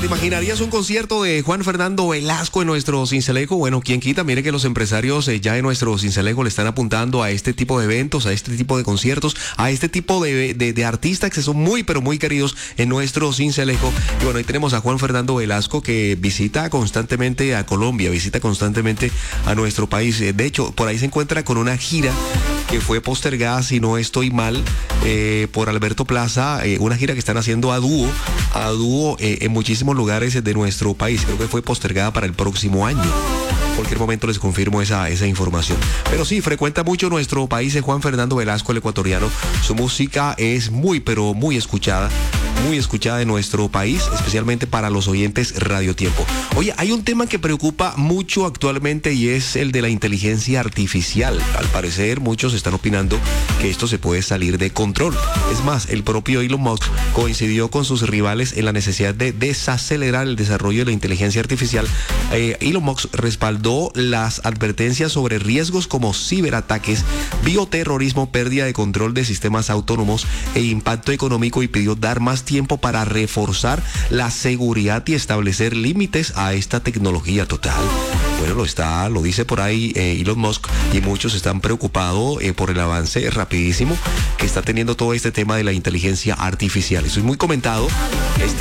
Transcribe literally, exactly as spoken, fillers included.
te imaginarías un concierto de Juan Fernando Velasco en nuestro Sincelejo? Bueno, quién quita, mire que los empresarios eh, ya en nuestro Sincelejo le están apuntando a este tipo de eventos, a este tipo de conciertos, a este tipo de, de, de artistas que son muy, pero muy queridos en nuestro Sincelejo. Y bueno, ahí tenemos a Juan Fernando Velasco que visita constantemente a Colombia, visita constantemente a nuestro país. De hecho, por ahí se encuentra con una gira que fue postergada, si no estoy mal, eh, por Alberto Plaza, eh, una gira que están haciendo a dúo, a dúo eh, en muchísimos lugares de nuestro país. Creo que fue postergada para el próximo año. En cualquier momento les confirmo esa, esa información. Pero sí, frecuenta mucho nuestro país Juan Fernando Velasco, el ecuatoriano. Su música es muy, pero muy escuchada. Muy escuchada en nuestro país, especialmente para los oyentes Radio Tiempo. Oye, hay un tema que preocupa mucho actualmente y es el de la inteligencia artificial. Al parecer, muchos están opinando que esto se puede salir de control. Es más, el propio Elon Musk coincidió con sus rivales en la necesidad de desacelerar el desarrollo de la inteligencia artificial. Eh, Elon Musk respaldó las advertencias sobre riesgos como ciberataques, bioterrorismo, pérdida de control de sistemas autónomos e impacto económico y pidió dar más tiempo para reforzar la seguridad y establecer límites a esta tecnología total. Bueno, lo está, lo dice por ahí eh, Elon Musk, y muchos están preocupados eh, por el avance rapidísimo que está teniendo todo este tema de la inteligencia artificial. Eso es muy comentado. Este